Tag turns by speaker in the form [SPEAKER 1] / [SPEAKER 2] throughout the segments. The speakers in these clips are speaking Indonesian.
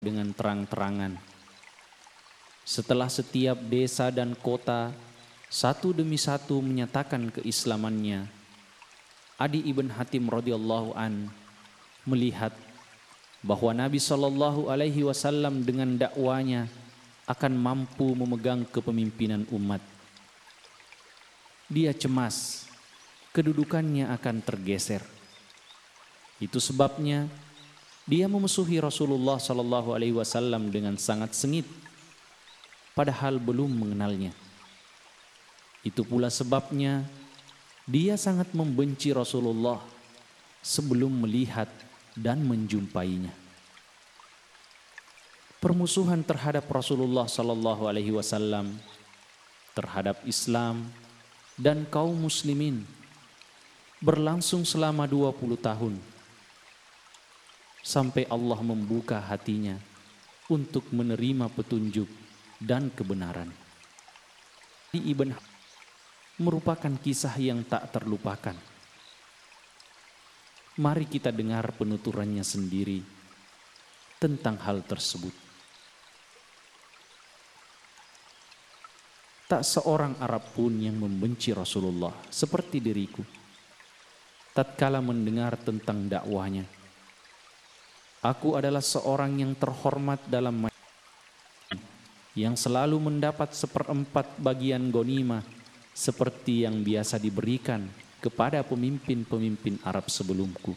[SPEAKER 1] dengan terang-terangan. Setelah setiap desa dan kota satu demi satu menyatakan keislamannya, Adi ibn Hatim radhiyallahu an melihat bahwa Nabi SAW dengan dakwanya akan mampu memegang kepemimpinan umat. Dia cemas, kedudukannya akan tergeser. Itu sebabnya dia memusuhi Rasulullah SAW dengan sangat sengit, padahal belum mengenalnya. Itu pula sebabnya dia sangat membenci Rasulullah sebelum melihat dan menjumpainya. Permusuhan terhadap Rasulullah SAW, terhadap Islam dan kaum muslimin berlangsung selama 20 tahun. Sampai Allah membuka hatinya untuk menerima petunjuk dan kebenaran. Ibn merupakan kisah yang tak terlupakan. Mari kita dengar penuturannya sendiri tentang hal tersebut. Tak seorang Arab pun yang membenci Rasulullah seperti diriku tatkala mendengar tentang dakwahnya. Aku adalah seorang yang terhormat dalam yang selalu mendapat 1/4 bagian ghanimah seperti yang biasa diberikan kepada pemimpin-pemimpin Arab sebelumku.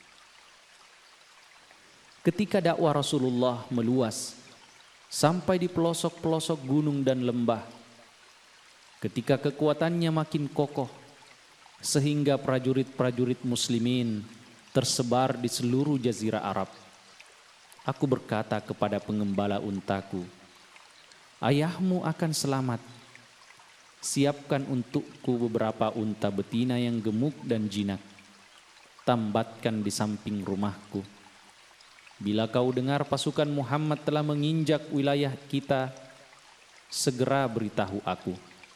[SPEAKER 1] Ketika dakwah Rasulullah meluas sampai di pelosok-pelosok gunung dan lembah, ketika kekuatannya makin kokoh sehingga prajurit-prajurit muslimin tersebar di seluruh jazirah Arab, aku berkata kepada pengembala untaku, "Ayahmu akan selamat. Siapkan untukku beberapa unta betina yang gemuk dan jinak. Tambatkan di samping rumahku. Bila kau dengar pasukan Muhammad telah menginjak wilayah kita, segera beritahu aku."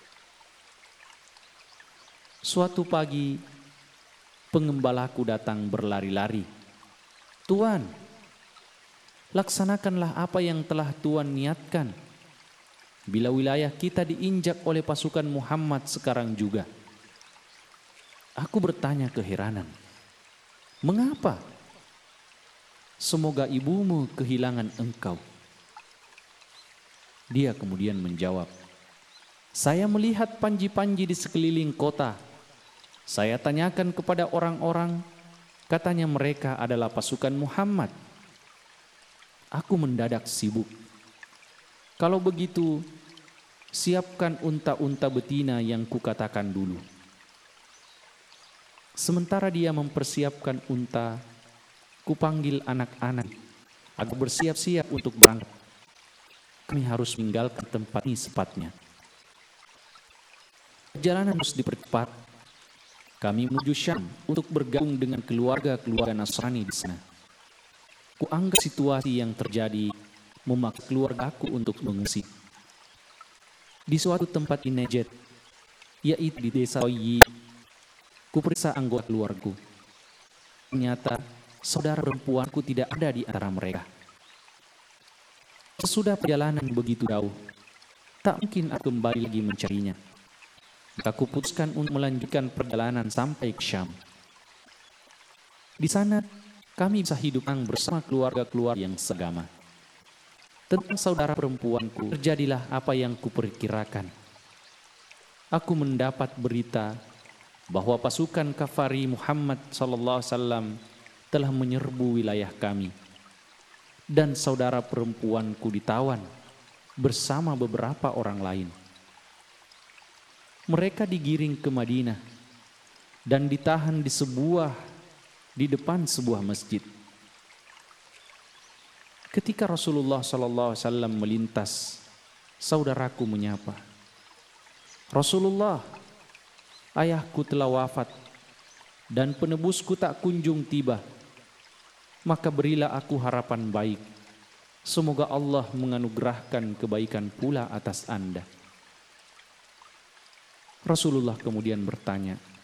[SPEAKER 1] Suatu pagi, pengembalaku datang berlari-lari. "Tuan, laksanakanlah apa yang telah Tuan niatkan. Bila wilayah kita diinjak oleh pasukan Muhammad sekarang juga." Aku bertanya keheranan, "Mengapa?" "Semoga ibumu kehilangan engkau." Dia kemudian menjawab, "Saya melihat panji-panji di sekeliling kota. Saya tanyakan kepada orang-orang, katanya mereka adalah pasukan Muhammad." Aku mendadak sibuk. "Kalau begitu, siapkan unta-unta betina yang kukatakan dulu." Sementara dia mempersiapkan unta, kupanggil anak-anak agar bersiap-siap untuk berangkat. Kami harus meninggalkan tempat ini secepatnya. Perjalanan harus dipercepat. Kami menuju Syam untuk bergabung dengan keluarga-keluarga Nasrani di sana. Kuanggap situasi yang terjadi memaksa keluargaku untuk mengungsi. Di suatu tempat di Najd, yaitu di desa Toyi, kuperiksa anggota keluargaku. Ternyata saudara perempuanku tidak ada di antara mereka. Sesudah perjalanan begitu jauh, tak mungkin aku kembali lagi mencarinya. Maka kuputuskan untuk melanjutkan perjalanan sampai ke Syam. Di sana kami bisa hidup bersama keluarga-keluarga yang seagama. Tentang saudara perempuanku terjadilah apa yang kuperkirakan. Aku mendapat berita bahwa pasukan kafari Muhammad SAW telah menyerbu wilayah kami, dan saudara perempuanku ditawan bersama beberapa orang lain. Mereka digiring ke Madinah dan ditahan di depan sebuah masjid. Ketika Rasulullah SAW melintas, saudaraku menyapa, "Rasulullah, ayahku telah wafat dan penebusku tak kunjung tiba. Maka berilah aku harapan baik. Semoga Allah menganugerahkan kebaikan pula atas Anda." Rasulullah kemudian bertanya,